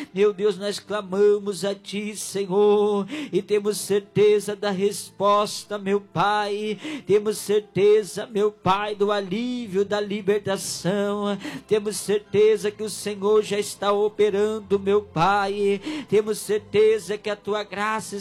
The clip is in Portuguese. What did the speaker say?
Meu Deus, nós clamamos a Ti, Senhor, e temos certeza da resposta, meu Pai. Temos certeza, meu Pai, do alívio, da libertação. Temos certeza que o Senhor já está operando, meu Pai. Temos certeza que a Tua graça